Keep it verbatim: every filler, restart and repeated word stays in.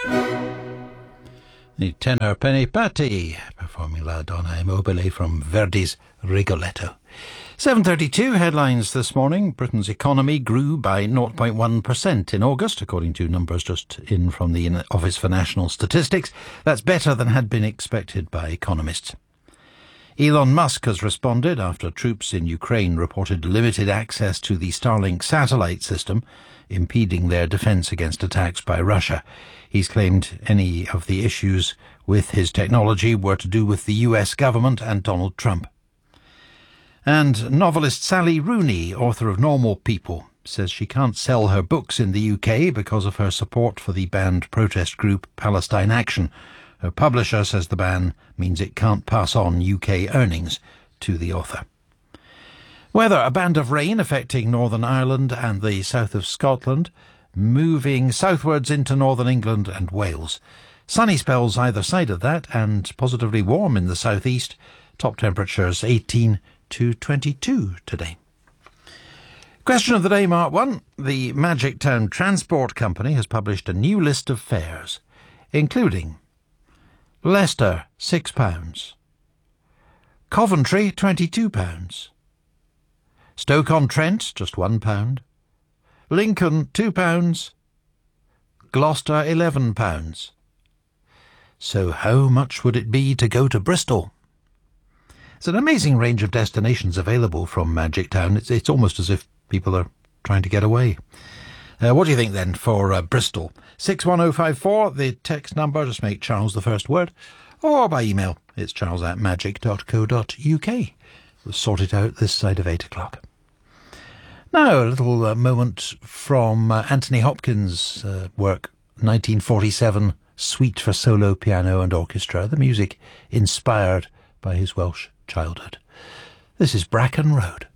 The tenor Penny Patty performing La Donna Immobile from Verdi's Rigoletto. seven thirty-two headlines this morning. Britain's economy grew by zero point one percent in August, according to numbers just in from the Office for National Statistics. That's better than had been expected by economists. Elon Musk has responded after troops in Ukraine reported limited access to the Starlink satellite system, impeding their defence against attacks by Russia. He's claimed any of the issues with his technology were to do with the U S government and Donald Trump. And novelist Sally Rooney, author of Normal People, says she can't sell her books in the U K because of her support for the banned protest group Palestine Action. Her publisher says the ban means it can't pass on U K earnings to the author. Weather: a band of rain affecting Northern Ireland and the south of Scotland, moving southwards into northern England and Wales. Sunny spells either side of that and positively warm in the southeast. Top temperatures eighteen to twenty-two today. Question of the day, Mark one. The Magic Town Transport Company has published a new list of fares, including Leicester, six pounds. Coventry, twenty-two pounds. Stoke-on-Trent, just one pound. Lincoln, two pounds. Gloucester, eleven pounds. So how much would it be to go to Bristol? It's an amazing range of destinations available from Magic Town. It's, it's almost as if people are trying to get away. Uh, what do you think then for uh, Bristol? six one oh five four, the text number, just make Charles the first word. Or by email, it's charles at magic dot co dot uk. We'll sort it out this side of eight o'clock. Now, a little uh, moment from uh, Anthony Hopkins' uh, work, nineteen forty-seven, Suite for Solo Piano and Orchestra, the music inspired by his Welsh childhood. This is Bracken Road.